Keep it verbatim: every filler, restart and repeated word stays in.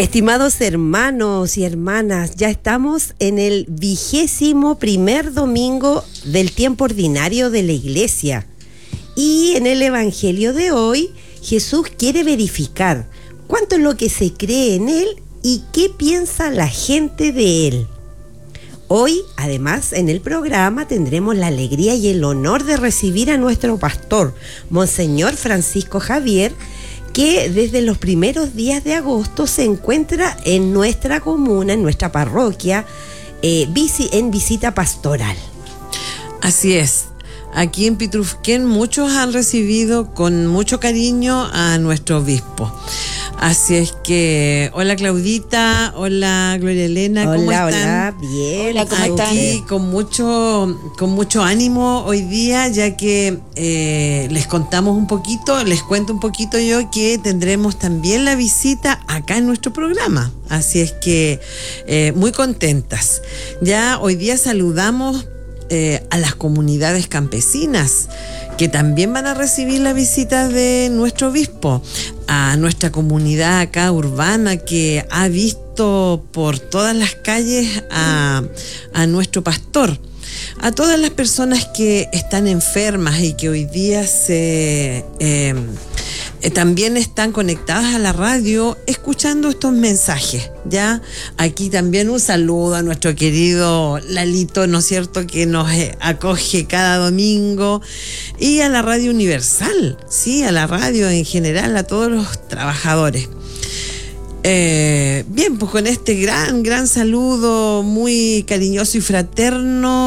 Estimados hermanos y hermanas, ya estamos en el vigésimo primer domingo del tiempo ordinario de la Iglesia. Y en el Evangelio de hoy, Jesús quiere verificar cuánto es lo que se cree en Él y qué piensa la gente de Él. Hoy, además, en el programa tendremos la alegría y el honor de recibir a nuestro pastor, Monseñor Francisco Javier, que desde los primeros días de agosto se encuentra en nuestra comuna, en nuestra parroquia, eh, en visita pastoral. Así es. Aquí en Pitrufquén muchos han recibido con mucho cariño a nuestro obispo. Así es que, hola Claudita, hola Gloria Elena, ¿cómo hola, están? Hola, bien. Hola, ¿cómo están? Aquí con mucho, con mucho ánimo hoy día, ya que eh, les contamos un poquito, les cuento un poquito yo que tendremos también la visita acá en nuestro programa. Así es que eh, muy contentas. Ya hoy día saludamos eh, a las comunidades campesinas, que también van a recibir la visita de nuestro obispo, a nuestra comunidad acá urbana que ha visto por todas las calles a, a nuestro pastor, a todas las personas que están enfermas y que hoy día se eh, eh, también están conectadas a la radio escuchando estos mensajes. Ya aquí también un saludo a nuestro querido Lalito, ¿no es cierto?, que nos eh, acoge cada domingo, y a la Radio Universal, sí, a la radio en general, a todos los trabajadores. Eh, bien, pues con este gran, gran saludo muy cariñoso y fraterno